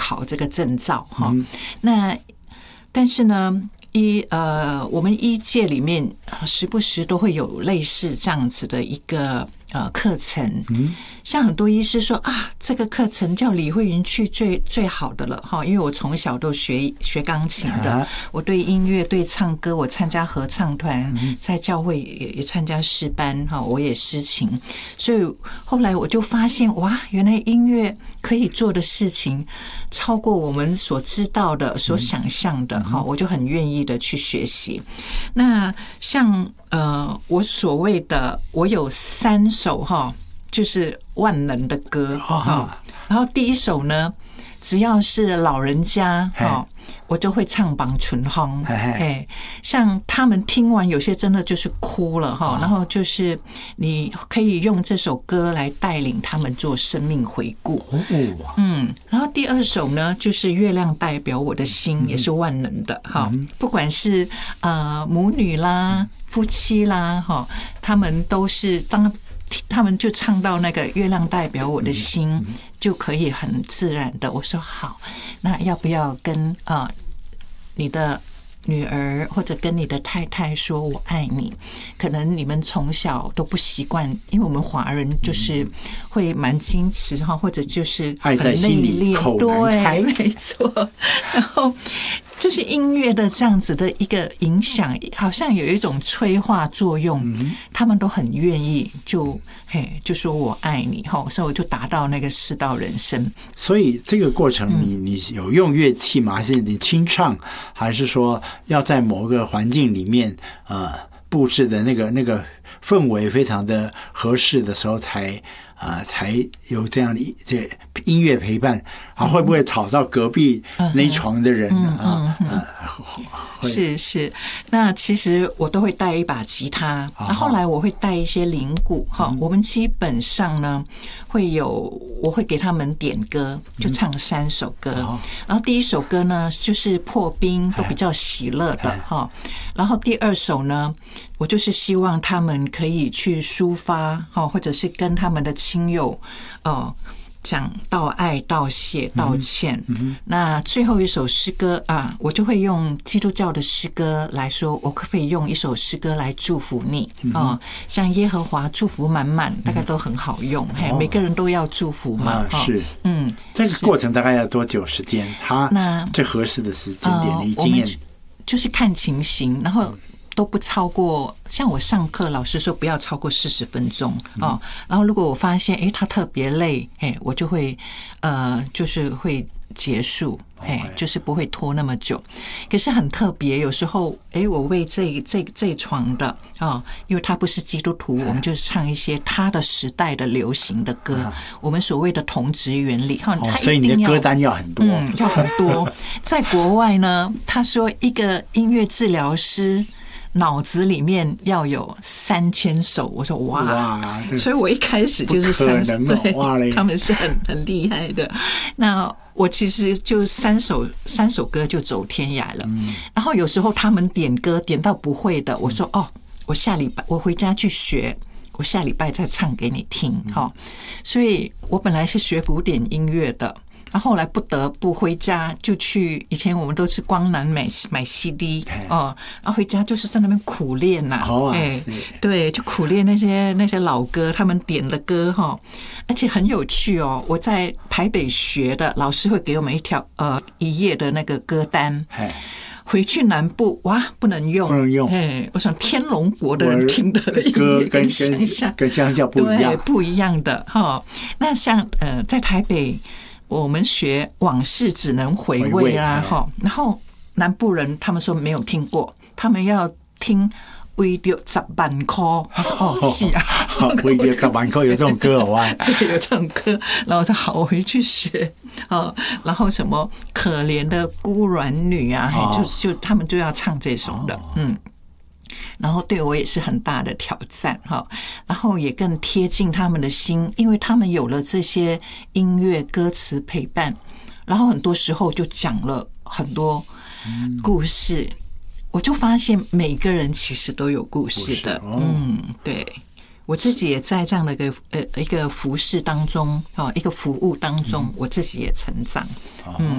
考这个证照哈。那但是呢，我们医界里面时不时都会有类似这样子的一个课程，像很多医师说啊，这个课程叫李慧云去最好的了哈，因为我从小都学钢琴的，我对音乐对唱歌，我参加合唱团，在教会也参加诗班哈，我也诗琴，所以后来我就发现哇，原来音乐可以做的事情超过我们所知道的、所想象的哈，我就很愿意的去学习。那像我所谓的我有3首哈，就是万能的歌哈。然后第一首呢，只要是老人家哈，我就会唱榜春风。像他们听完有些真的就是哭了哈，然后就是你可以用这首歌来带领他们做生命回顾。然后第2首呢，就是月亮代表我的心，也是万能的哈，不管是母女啦、夫妻啦哈，他们都是当他们就唱到那个月亮代表我的心，就可以很自然的我说好，那要不要跟你的女儿或者跟你的太太说我爱你？可能你们从小都不习惯，因为我们华人就是会蛮矜持哈，或者就是爱在心里口难开， 对，没错。然后就是音乐的这样子的一个影响，好像有一种催化作用，他们都很愿意就说我爱你哈，所以我就达到那个世道人生。 所以这个过程你有用乐器吗？还是你清唱，还是说要在某个环境里面布置的那个氛围非常的合适的时候才有这样的这音乐陪伴会不会吵到隔壁那一床的人是。那其实我都会带一把吉他，后来我会带一些铃鼓哈。我们基本上呢我会给他们点歌，就唱3首歌。然后第1首歌呢就是破冰，都比较喜乐的哈。然后第2首呢，我就是希望他们可以去抒发或者是跟他们的亲友讲道爱、道谢、道歉。那最后一首诗歌我就会用基督教的诗歌来说，我可不可以用一首诗歌来祝福你像耶和华祝福满满，大概都很好用。每个人都要祝福嘛。 是，这个过程大概要多久时间？那最合适的时间点，你经验就是看情形，然后都不超过，像我上课老师说不要超过40分钟然后如果我发现他特别累我就会就是会结束就是不会拖那么久。可是很特别，有时候我为这床的因为他不是基督徒，我们就是唱一些他的时代的流行的歌，我们所谓的同质原理所以你的歌单要很多要很多。在国外呢，他说一个音乐治疗师脑子里面要有3000首，我说哇，所以我一开始就是对，他们是很厉害的。那我其实就三首歌就走天涯了。然后有时候他们点歌点到不会的，我说我下礼拜我回家去学，我下礼拜再唱给你听所以我本来是学古典音乐的。然后后来不得不回家，就去以前我们都是光南买 CD 然后回家就是在那边苦练对，就苦练那些老歌，他们点的歌而且很有趣我在台北学的，老师会给我们一页的那个歌单。回去南部不能用，我想天龙国的人听的音乐跟乡下不一样， 对，不一样的那像在台北，我们学往事只能回味然后南部人他们说没有听过，他们要听为着10万块，是为着10万块有这种歌对，有这种歌。然后我说好，我回去学然后什么可怜的孤鸾女就他们就要唱这首的然后对我也是很大的挑战然后也更贴近他们的心，因为他们有了这些音乐歌词陪伴，然后很多时候就讲了很多故事，我就发现每个人其实都有故事的。对，我自己也在这样的一个服事当中一个服务当中，我自己也成长。